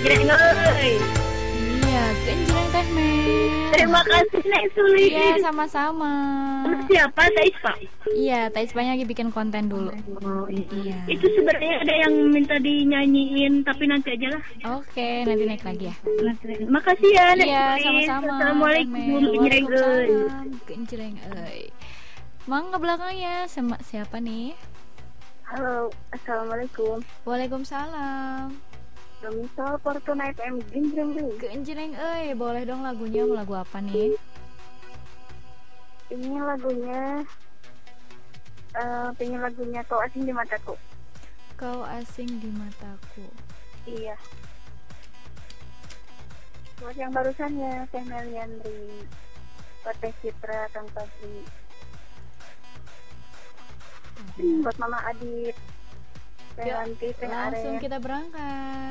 Genjreng euy. Iya, genjreng Teh Mel. Terima kasih Nek Suli. Iya, sama-sama. Siapa Teh Ispa? Iya, Teh Ispanya lagi bikin konten dulu. Oh, Iya. Itu sebenarnya ada yang minta dinyanyiin tapi nanti aja lah. Oke, nanti naik lagi ya. Makasih ya Nek Iya, Suli. sama-sama. Assalamualaikum Teh Mel. genjreng euy. Waalaikumsalam. Genjreng euy. Mang belakangnya sama siapa nih? Halo, assalamualaikum. Waalaikumsalam. Misal Fortuna FM genjreng euy. Genjreng euy, boleh dong lagunya, mau lagu apa nih? Ini lagunya pengen lagunya Kau Asing di Mataku. Kau asing di mataku. Iya. Buat yang barusannya Teh Meliandri, buat Teh Citra, Kang Fadli, buat Mama Adit, Teh Lanti, Teh Langsung Aren. kita berangkat.